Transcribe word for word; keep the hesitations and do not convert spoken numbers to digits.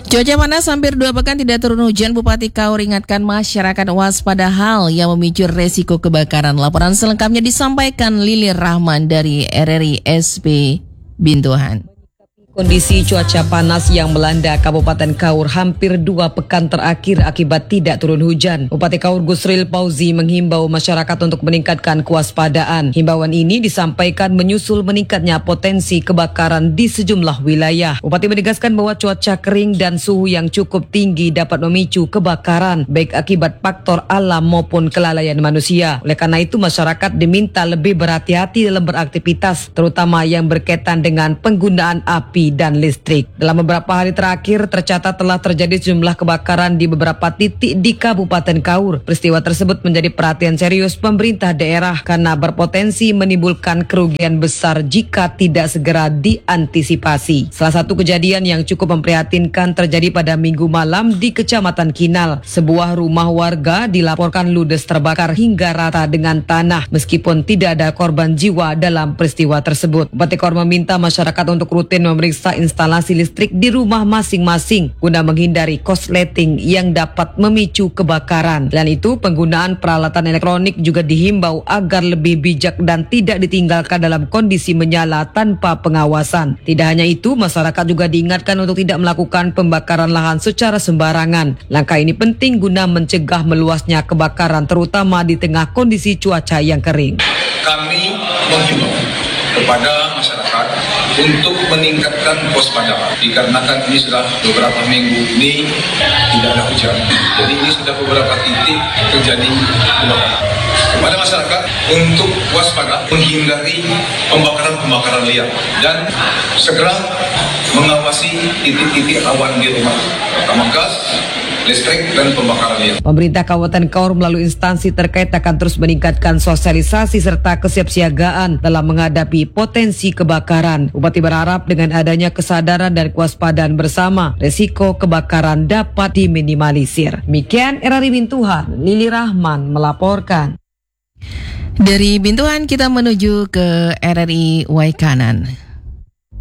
Cuaca panas hampir dua pekan tidak turun hujan, Bupati Kaur ingatkan masyarakat waspada hal yang memicu resiko kebakaran. Laporan selengkapnya disampaikan Lili Rahman dari R R I S P Bintuhan. Kondisi cuaca panas yang melanda Kabupaten Kaur hampir dua pekan terakhir akibat tidak turun hujan. Bupati Kaur Gusril Pauzi menghimbau masyarakat untuk meningkatkan kewaspadaan. Himbauan ini disampaikan menyusul meningkatnya potensi kebakaran di sejumlah wilayah. Bupati menegaskan bahwa cuaca kering dan suhu yang cukup tinggi dapat memicu kebakaran, baik akibat faktor alam maupun kelalaian manusia. Oleh karena itu, masyarakat diminta lebih berhati-hati dalam beraktivitas, terutama yang berkaitan dengan penggunaan api dan listrik. Dalam beberapa hari terakhir tercatat telah terjadi sejumlah kebakaran di beberapa titik di Kabupaten Kaur. Peristiwa tersebut menjadi perhatian serius pemerintah daerah karena berpotensi menimbulkan kerugian besar jika tidak segera diantisipasi. Salah satu kejadian yang cukup memprihatinkan terjadi pada Minggu malam di Kecamatan Kinal. Sebuah rumah warga dilaporkan ludes terbakar hingga rata dengan tanah meskipun tidak ada korban jiwa dalam peristiwa tersebut. Bupati Kaur meminta masyarakat untuk rutin memeriksa instalasi listrik di rumah masing-masing guna menghindari korsleting yang dapat memicu kebakaran. Selain itu, penggunaan peralatan elektronik juga dihimbau agar lebih bijak dan tidak ditinggalkan dalam kondisi menyala tanpa pengawasan. Tidak hanya itu, masyarakat juga diingatkan untuk tidak melakukan pembakaran lahan secara sembarangan. Langkah ini penting guna mencegah meluasnya kebakaran terutama di tengah kondisi cuaca yang kering. Kami menghimbau kepada masyarakat untuk meningkatkan kewaspadaan dikarenakan ini sudah beberapa minggu ini tidak ada hujan. Jadi ini sudah beberapa titik terjadi kebakaran. Kepada masyarakat untuk waspada menghindari pembakaran-pembakaran liar dan segera mengawasi titik-titik rawan di rumah, terutama gas, listrik, dan pembakaran liar. Pemerintah Kabupaten Kaur melalui instansi terkait akan terus meningkatkan sosialisasi serta kesiapsiagaan dalam menghadapi potensi kebakaran. Bupati berharap dengan adanya kesadaran dan kewaspadaan bersama, resiko kebakaran dapat diminimalisir. Demikian R R I Bintuhan, Lili Rahman melaporkan. Dari Bintuhan kita menuju ke R R I Waikanan.